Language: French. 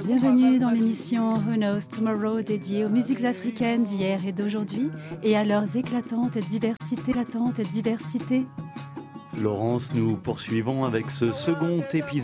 Bienvenue dans l'émission Who Knows Tomorrow dédiée aux musiques africaines d'hier et d'aujourd'hui et à leurs éclatantes diversités. Laurence, nous poursuivons avec ce second épisode